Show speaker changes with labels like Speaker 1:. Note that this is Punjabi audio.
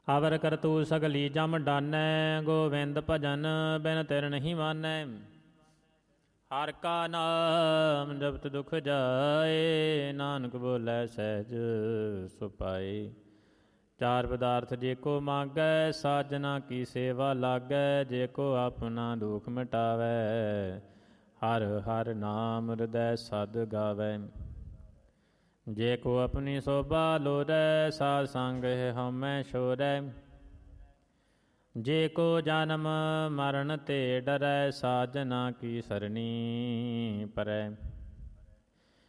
Speaker 1: ਅਵਰ ਕਰਤੂ ਸਗਲੀ ਜਮ ਡਾਨੈ, ਗੋਵਿੰਦ ਭਜਨ ਬਿਨ ਤਿਰ ਨਹੀਂ ਮਾਨੈ। ਹਰਿ ਕਾ ਨਾਮ ਜਪਤ ਦੁਖ ਜਾਏ, ਨਾਨਕ ਬੋਲੇ ਸਹਿਜ ਸੁਪਾਏ। ਚਾਰ ਪਦਾਰਥ ਜੇ ਕੋ ਮਾਗੈ, ਸਾਜਨਾ ਕੀ ਸੇਵਾ ਲਾਗੈ। ਜੇ ਕੋ ਆਪਣਾ ਦੁਖ ਮਿਟਾਵੈ, ਹਰ ਹਰ ਨਾਮ ਹਿਰਦੈ ਸਦ ਗਾਵੈ। ਜੇ ਕੋ ਆਪਣੀ ਸੋਭਾ ਲੋੜੈ, ਸਾਧ ਸੰਗ ਹਉਮੈ ਛੋੜੈ। ਜੇ ਕੋ ਜਨਮ ਮਰਨ ਤੇ ਡਰੈ, ਸਾਜਨਾ ਕੀ ਸਰਣੀ ਪਰੈ।